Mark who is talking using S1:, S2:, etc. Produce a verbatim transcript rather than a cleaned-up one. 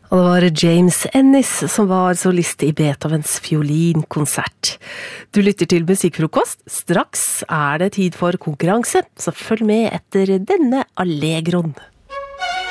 S1: Og det var James Ennis som var solist i Beethovens fiolinkonsert. Du lytter til Musikkfrokost. Straks er det tid for konkurranse, så følg med etter denne Allegroen.